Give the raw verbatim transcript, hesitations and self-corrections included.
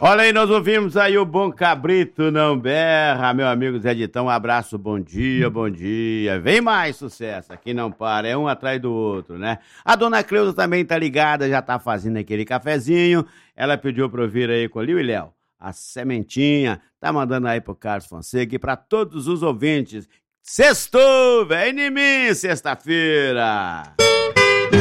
Olha aí, nós ouvimos aí o Bom Cabrito Não Berra, meu amigo Zé Ditão, um abraço, bom dia, bom dia. Vem mais sucesso, aqui não para, é um atrás do outro, né? A dona Cleusa também tá ligada, já tá fazendo aquele cafezinho, ela pediu pra ouvir aí com o Liu e Léo, a sementinha, tá mandando aí pro Carlos Fonseca e pra todos os ouvintes. Sextou, vem em mim, sexta-feira!